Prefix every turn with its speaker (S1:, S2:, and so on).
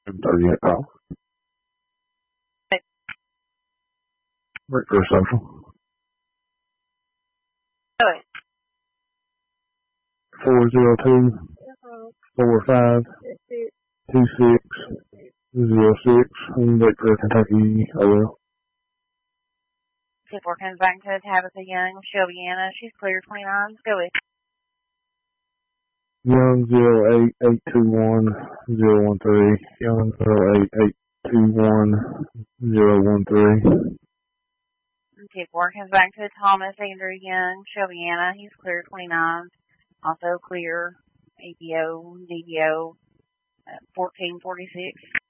S1: 7:30 at call. Right for a social.
S2: Go ahead.
S1: 402-45-2606. I'm back for Kentucky OL.
S2: 2-4 comes back to Tabitha Young, Shelbyana. She's clear 29. Go ahead.
S1: Young 08821-013. Young 08821-013.
S2: 2-4 comes back to Thomas Andrew Young, Shelbyana. He's clear 29. Also clear APO, DDO, 1446.